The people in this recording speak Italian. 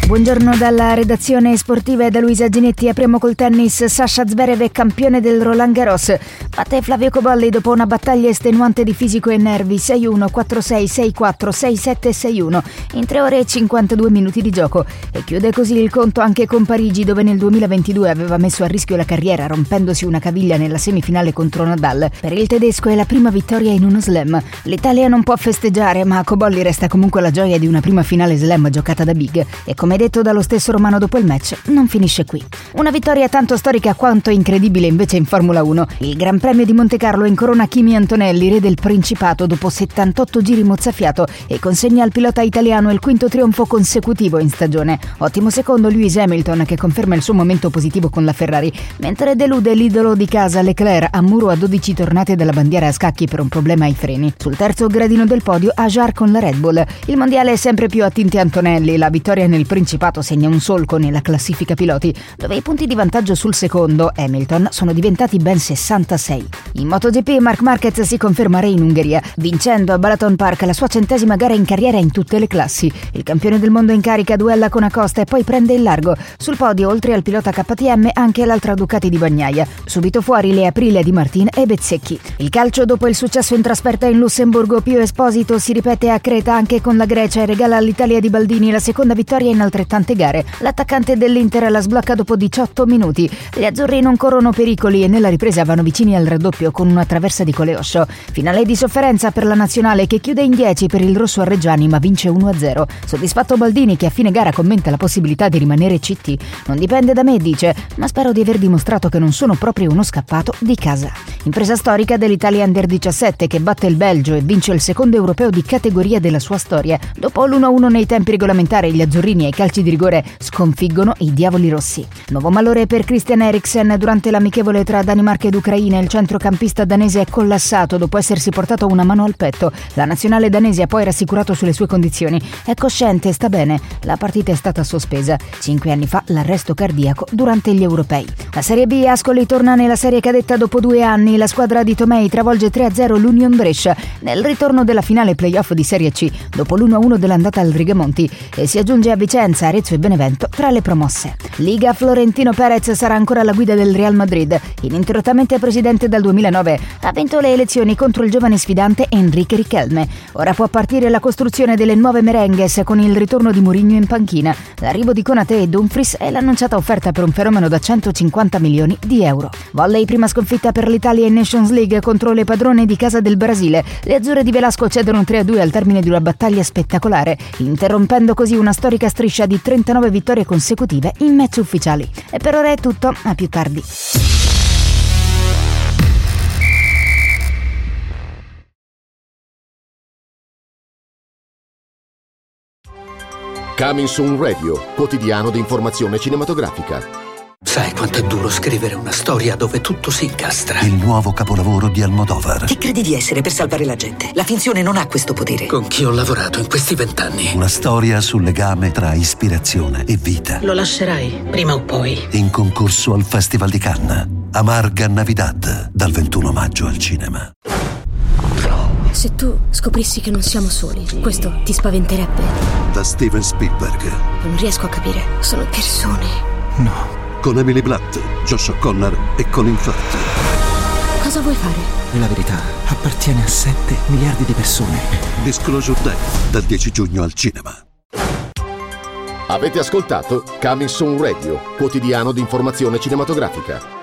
Buongiorno dalla redazione sportiva e da Luisa Ginetti. Apriamo col tennis. Sasha Zverev è campione del Roland Garros. Batte Flavio Cobolli dopo una battaglia estenuante di fisico e nervi. 6-1, 4-6, 6-4, 6-7, 6-1 in 3 ore e 52 minuti di gioco. E chiude così il conto anche con Parigi, dove nel 2022 aveva messo a rischio la carriera rompendosi una caviglia nella semifinale contro Nadal. Per il tedesco è la prima vittoria in uno slam. L'Italia non può festeggiare, ma a Cobolli resta comunque la gioia di una prima finale slam giocata da big. E come detto dallo stesso Romano dopo il match, non finisce qui. Una vittoria tanto storica quanto incredibile invece in Formula 1. Il Gran Premio di Monte Carlo incorona Kimi Antonelli, re del Principato, dopo 78 giri mozzafiato e consegna al pilota italiano il quinto trionfo consecutivo in stagione. Ottimo secondo Lewis Hamilton, che conferma il suo momento positivo con la Ferrari, mentre delude l'idolo di casa Leclerc a muro a 12 tornate dalla bandiera a scacchi per un problema ai freni. Sul terzo gradino del podio Hajar con la Red Bull. Il mondiale è sempre più a tinte Antonelli. La vittoria nel Principato segna un solco nella classifica piloti, dove i punti di vantaggio sul secondo, Hamilton, sono diventati ben 66. In MotoGP Marc Marquez si conferma re in Ungheria, vincendo a Balaton Park la sua 100ª gara in carriera in tutte le classi. Il campione del mondo in carica duella con Acosta e poi prende il largo. Sul podio, oltre al pilota KTM, anche l'altra Ducati di Bagnaia. Subito fuori le Aprilia di Martin e Bezzecchi. Il calcio, dopo il successo in trasferta in Lussemburgo, Pio Esposito si ripete a Creta anche con la Grecia e regala all'Italia di Baldini la seconda vittoria in altrettante gare. L'attaccante dell'Inter la sblocca dopo 18 minuti. Gli azzurri non corrono pericoli e nella ripresa vanno vicini al raddoppio con una traversa di Coleoscio. Finale di sofferenza per la nazionale, che chiude in 10 per il rosso a Reggiani ma vince 1-0. Soddisfatto Baldini, che a fine gara commenta la possibilità di rimanere CT. Non dipende da me, dice, ma spero di aver dimostrato che non sono proprio uno scappato di casa. Impresa storica dell'Italia Under 17, che batte il Belgio e vince il secondo europeo di categoria della sua storia. Dopo l'1-1 nei tempi regolamentari, gli azzurrini ai calci di rigore sconfiggono i diavoli rossi. Nuovo malore per Christian Eriksen. Durante l'amichevole tra Danimarca ed Ucraina, il centrocampista danese è collassato dopo essersi portato una mano al petto. La nazionale danese ha poi rassicurato sulle sue condizioni. È cosciente, sta bene. La partita è stata sospesa. 5 anni fa l'arresto cardiaco durante gli europei. La Serie B, Ascoli torna nella serie cadetta dopo 2 anni. La squadra di Tomei travolge 3-0 l'Union Brescia nel ritorno della finale playoff di Serie C dopo l'1-1 dell'andata al Rigamonti, e si aggiunge a Vicenza, Arezzo e Benevento tra le promosse. Liga, Florentino Perez sarà ancora alla guida del Real Madrid. Ininterrottamente presidente dal 2009, ha vinto le elezioni contro il giovane sfidante Enrique Riquelme. Ora può partire la costruzione delle nuove merengues con il ritorno di Mourinho in panchina, l'arrivo di Konaté e Dumfries e l'annunciata offerta per un fenomeno da 150 milioni di euro. Volley, prima sconfitta per l'Italia in Nations League contro le padrone di casa del Brasile. Le azzurre di Velasco cedono 3-2 al termine di una battaglia spettacolare, interrompendo così una storica striscia di 39 vittorie consecutive in match ufficiali. E per ora è tutto, a più tardi. Coming Soon Radio, quotidiano di informazione cinematografica. Sai quanto è duro scrivere una storia dove tutto si incastra? Il nuovo capolavoro di Almodovar. Chi credi di essere per salvare la gente? La finzione non ha questo potere. Con chi ho lavorato in questi 20 anni? Una storia sul legame tra ispirazione e vita. Lo lascerai, prima o poi. In concorso al Festival di Cannes. Amarga Navidad, dal 21 maggio al cinema. Se tu scoprissi che non siamo soli, questo ti spaventerebbe? Da Steven Spielberg. Non riesco a capire. Sono persone. No. Con Emily Blunt, Josh O'Connor e Colin Firth. Cosa vuoi fare? La verità appartiene a 7 miliardi di persone. Disclosure Day, dal 10 giugno al cinema. Avete ascoltato Coming Soon Radio, quotidiano di informazione cinematografica.